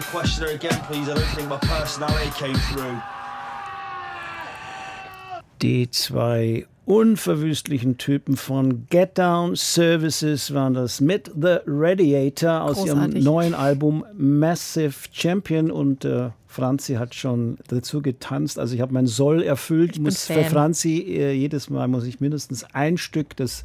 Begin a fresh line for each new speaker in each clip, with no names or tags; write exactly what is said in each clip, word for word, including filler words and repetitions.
question her again, please. I don't think my personality came through.
Die zwei unverwüstlichen Typen von Get Down Services waren das mit The Radiator aus
Großartig.
ihrem neuen Album Massive Champion und äh, Franzi hat schon dazu getanzt. Also ich habe mein Soll erfüllt. Ich muss für Franzi äh, jedes Mal muss ich mindestens ein Stück, das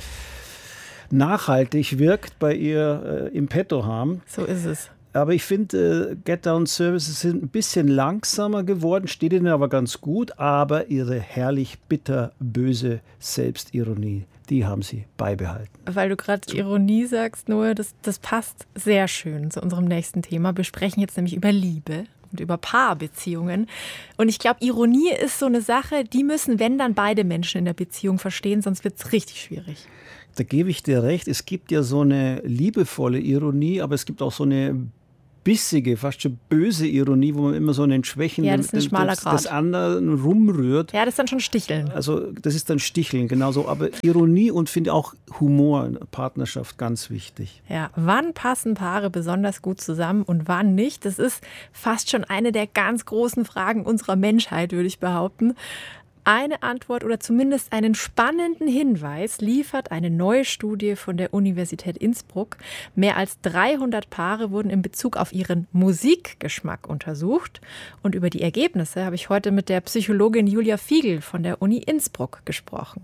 nachhaltig wirkt, bei ihr äh, im Petto haben.
So ist es.
Aber ich finde, äh, Get Down Services sind ein bisschen langsamer geworden, steht ihnen aber ganz gut. Aber ihre herrlich bitterböse Selbstironie, die haben sie beibehalten.
Weil du gerade Ironie sagst, Noah, das, das passt sehr schön zu unserem nächsten Thema. Wir sprechen jetzt nämlich über Liebe und über Paarbeziehungen. Und ich glaube, Ironie ist so eine Sache, die müssen, wenn dann beide Menschen in der Beziehung verstehen, sonst wird es richtig schwierig.
Da gebe ich dir recht. Es gibt ja so eine liebevolle Ironie, aber es gibt auch so eine bissige, fast schon böse Ironie, wo man immer so einen Schwächen
ja, das ist ein schmaler
des,
Grad.
des anderen rumrührt.
Ja, das ist dann schon Sticheln.
Also das ist dann Sticheln, genauso. Aber Ironie und finde auch Humor in der Partnerschaft ganz wichtig.
Ja, wann passen Paare besonders gut zusammen und wann nicht? Das ist fast schon eine der ganz großen Fragen unserer Menschheit, würde ich behaupten. Eine Antwort oder zumindest einen spannenden Hinweis liefert eine neue Studie von der Universität Innsbruck. Mehr als dreihundert Paare wurden in Bezug auf ihren Musikgeschmack untersucht. Und über die Ergebnisse habe ich heute mit der Psychologin Julia Fiegel von der Uni Innsbruck gesprochen.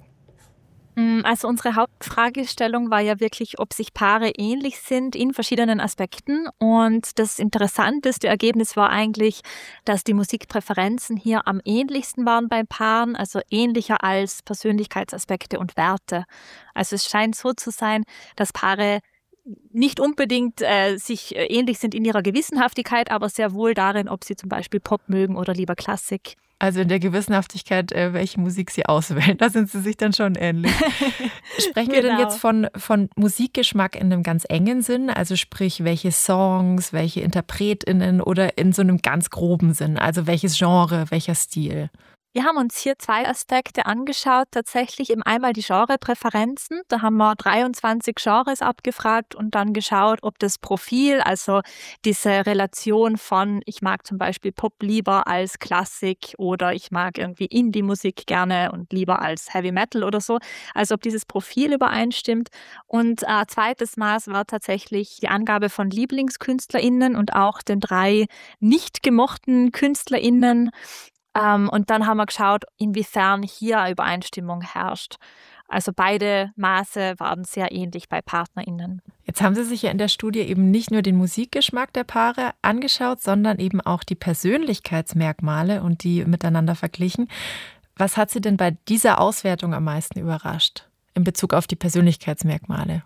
Also unsere Hauptfragestellung war ja wirklich, ob sich Paare ähnlich sind in verschiedenen Aspekten. Und das interessanteste Ergebnis war eigentlich, dass die Musikpräferenzen hier am ähnlichsten waren bei Paaren, also ähnlicher als Persönlichkeitsaspekte und Werte. Also es scheint so zu sein, dass Paare nicht unbedingt äh, sich ähnlich sind in ihrer Gewissenhaftigkeit, aber sehr wohl darin, ob sie zum Beispiel Pop mögen oder lieber Klassik.
Also in der Gewissenhaftigkeit, äh, welche Musik sie auswählen, da sind sie sich dann schon ähnlich. Sprechen wir
Genau.
denn jetzt von, von Musikgeschmack in einem ganz engen Sinn? Also sprich, welche Songs, welche InterpretInnen oder in so einem ganz groben Sinn? Also welches Genre, welcher Stil?
Wir haben uns hier zwei Aspekte angeschaut, tatsächlich eben einmal die Genrepräferenzen. Da haben wir dreiundzwanzig Genres abgefragt und dann geschaut, ob das Profil, also diese Relation von ich mag zum Beispiel Pop lieber als Klassik oder ich mag irgendwie Indie-Musik gerne und lieber als Heavy Metal oder so, also ob dieses Profil übereinstimmt. Und äh, zweites Maß war tatsächlich die Angabe von LieblingskünstlerInnen und auch den drei nicht gemochten KünstlerInnen. Um, und dann haben wir geschaut, inwiefern hier Übereinstimmung herrscht. Also beide Maße waren sehr ähnlich bei PartnerInnen.
Jetzt haben Sie sich ja in der Studie eben nicht nur den Musikgeschmack der Paare angeschaut, sondern eben auch die Persönlichkeitsmerkmale und die miteinander verglichen. Was hat Sie denn bei dieser Auswertung am meisten überrascht in Bezug auf die Persönlichkeitsmerkmale?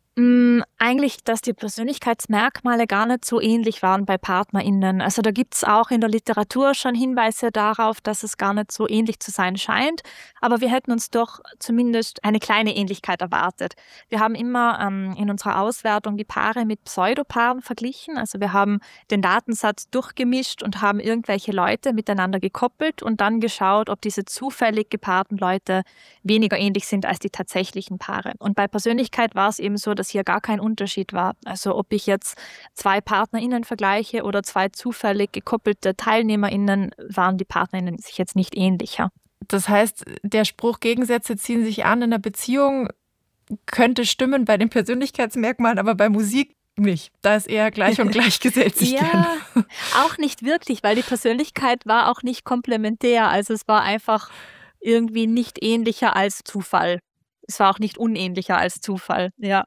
Mm, eigentlich, dass die Persönlichkeitsmerkmale gar nicht so ähnlich waren bei PartnerInnen. Also da gibt es auch in der Literatur schon Hinweise darauf, dass es gar nicht so ähnlich zu sein scheint. Aber wir hätten uns doch zumindest eine kleine Ähnlichkeit erwartet. Wir haben immer ähm, in unserer Auswertung die Paare mit Pseudopaaren verglichen. Also wir haben den Datensatz durchgemischt und haben irgendwelche Leute miteinander gekoppelt und dann geschaut, ob diese zufällig gepaarten Leute weniger ähnlich sind als die tatsächlichen Paare. Und bei Persönlichkeit war es eben so, dass hier gar kein Unterschied war. Also ob ich jetzt zwei PartnerInnen vergleiche oder zwei zufällig gekoppelte TeilnehmerInnen, waren die PartnerInnen sich jetzt nicht ähnlicher.
Das heißt, der Spruch, Gegensätze ziehen sich an in einer Beziehung, könnte stimmen bei den Persönlichkeitsmerkmalen, aber bei Musik nicht. Da ist eher gleich und gleich gesellt sich
ja,
gern.
Auch nicht wirklich, weil die Persönlichkeit war auch nicht komplementär. Also es war einfach irgendwie nicht ähnlicher als Zufall. Es war auch nicht unähnlicher als Zufall, ja.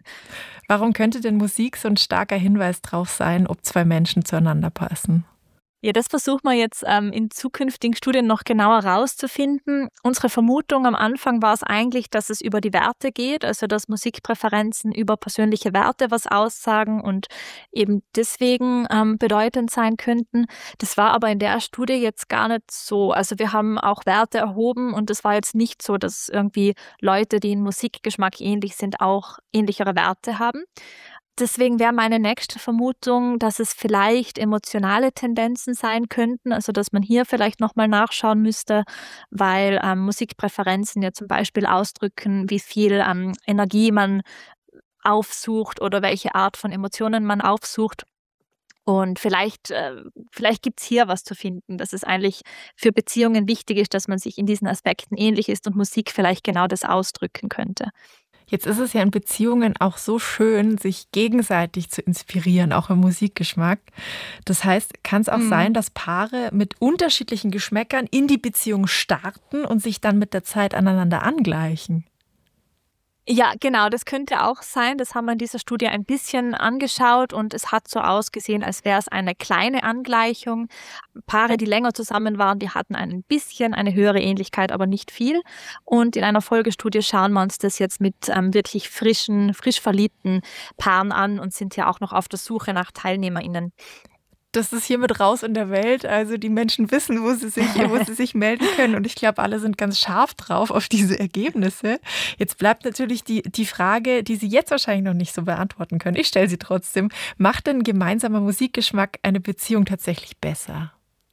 Warum könnte denn Musik so ein starker Hinweis drauf sein, ob zwei Menschen zueinander passen?
Ja, das versuchen wir jetzt ähm, in zukünftigen Studien noch genauer rauszufinden. Unsere Vermutung am Anfang war es eigentlich, dass es über die Werte geht, also dass Musikpräferenzen über persönliche Werte was aussagen und eben deswegen ähm, bedeutend sein könnten. Das war aber in der Studie jetzt gar nicht so. Also wir haben auch Werte erhoben und es war jetzt nicht so, dass irgendwie Leute, die in Musikgeschmack ähnlich sind, auch ähnlichere Werte haben. Deswegen wäre meine nächste Vermutung, dass es vielleicht emotionale Tendenzen sein könnten, also dass man hier vielleicht nochmal nachschauen müsste, weil ähm, Musikpräferenzen ja zum Beispiel ausdrücken, wie viel ähm, Energie man aufsucht oder welche Art von Emotionen man aufsucht. Und vielleicht, äh, vielleicht gibt es hier was zu finden, dass es eigentlich für Beziehungen wichtig ist, dass man sich in diesen Aspekten ähnlich ist und Musik vielleicht genau das ausdrücken könnte.
Jetzt ist es ja in Beziehungen auch so schön, sich gegenseitig zu inspirieren, auch im Musikgeschmack. Das heißt, kann es auch mhm. sein, dass Paare mit unterschiedlichen Geschmäckern in die Beziehung starten und sich dann mit der Zeit aneinander angleichen?
Ja, genau, das könnte auch sein. Das haben wir in dieser Studie ein bisschen angeschaut und es hat so ausgesehen, als wäre es eine kleine Angleichung. Paare, die länger zusammen waren, die hatten ein bisschen eine höhere Ähnlichkeit, aber nicht viel. Und in einer Folgestudie schauen wir uns das jetzt mit ähm, wirklich frischen, frisch verliebten Paaren an und sind ja auch noch auf der Suche nach TeilnehmerInnen.
Das ist hiermit raus in der Welt. Also die Menschen wissen, wo sie sich, wo sie sich melden können. Und ich glaube, alle sind ganz scharf drauf auf diese Ergebnisse. Jetzt bleibt natürlich die, die Frage, die Sie jetzt wahrscheinlich noch nicht so beantworten können. Ich stelle sie trotzdem. Macht denn gemeinsamer Musikgeschmack eine Beziehung tatsächlich besser?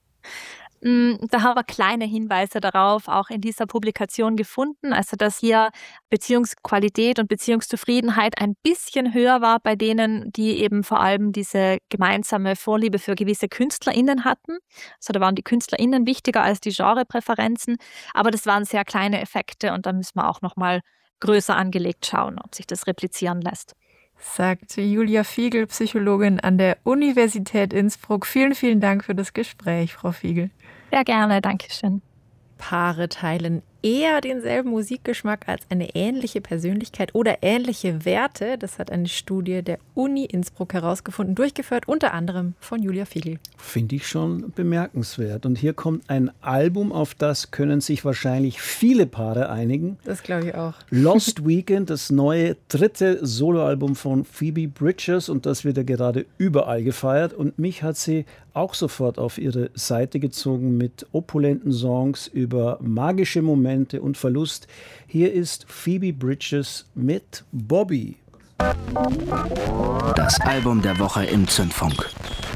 Da haben wir kleine Hinweise darauf auch in dieser Publikation gefunden, also dass hier Beziehungsqualität und Beziehungszufriedenheit ein bisschen höher war bei denen, die eben vor allem diese gemeinsame Vorliebe für gewisse KünstlerInnen hatten. Also da waren die KünstlerInnen wichtiger als die Genrepräferenzen, aber das waren sehr kleine Effekte und da müssen wir auch nochmal größer angelegt schauen, ob sich das replizieren lässt.
Sagt Julia Fiegel, Psychologin an der Universität Innsbruck. Vielen, vielen Dank für das Gespräch, Frau Fiegel.
Sehr gerne, danke schön.
Paare teilen eher denselben Musikgeschmack als eine ähnliche Persönlichkeit oder ähnliche Werte. Das hat eine Studie der Uni Innsbruck herausgefunden, durchgeführt unter anderem von Julia Fiegel.
Finde ich schon bemerkenswert. Und hier kommt ein Album, auf das können sich wahrscheinlich viele Paare einigen.
Das glaube ich auch.
Lost Weekend, das neue dritte Soloalbum von Phoebe Bridgers, und das wird ja gerade überall gefeiert. Und mich hat sie auch sofort auf ihre Seite gezogen mit opulenten Songs über magische Momente und Verlust. Hier ist Phoebe Bridgers mit Bobby.
Das Album der Woche im Zündfunk.